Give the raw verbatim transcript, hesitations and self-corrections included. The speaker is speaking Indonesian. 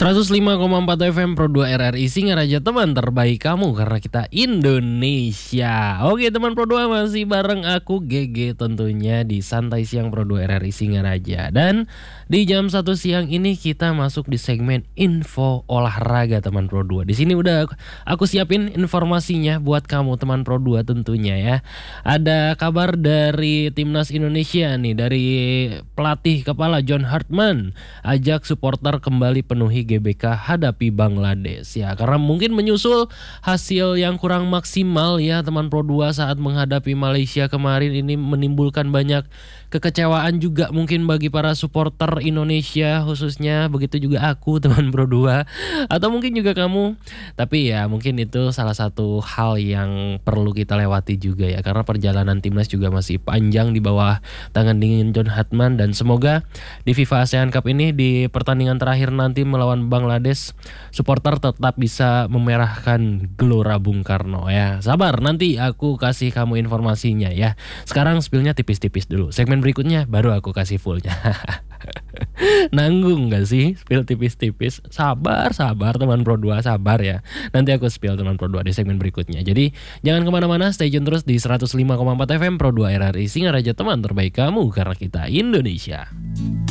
seratus lima koma empat F M Pro dua R R I Singaraja, teman terbaik kamu karena kita Indonesia. Oke teman Pro dua, masih bareng aku G G tentunya di Santai Siang Pro dua R R I Singaraja. Dan di jam satu siang ini kita masuk di segmen info olahraga teman Pro dua. Di sini udah aku siapin informasinya buat kamu teman Pro dua tentunya ya. Ada kabar dari Timnas Indonesia nih, dari pelatih kepala John Hartman ajak supporter kembali penuhi G B K hadapi Bangladesh ya, karena mungkin menyusul hasil yang kurang maksimal ya teman Pro dua saat menghadapi Malaysia kemarin. Ini menimbulkan banyak kekecewaan juga mungkin bagi para supporter Indonesia khususnya, begitu juga aku teman Pro dua atau mungkin juga kamu. Tapi ya mungkin itu salah satu hal yang perlu kita lewati juga ya, karena perjalanan timnas juga masih panjang di bawah tangan dingin John Hartman. Dan semoga di FIFA ASEAN Cup ini, di pertandingan terakhir nanti melawan Bangladesh, supporter tetap bisa memerahkan gelora Bung Karno ya. Sabar, nanti aku kasih kamu informasinya ya. Sekarang spillnya tipis-tipis dulu. Segmen berikutnya baru aku kasih fullnya. Nanggung gak sih spill tipis-tipis? Sabar, sabar teman Pro dua, sabar ya. Nanti aku spill teman Pro dua di segmen berikutnya. Jadi jangan kemana-mana, stay tune terus di seratus lima koma empat F M Pro dua R R I Singaraja, teman terbaik kamu karena kita Indonesia.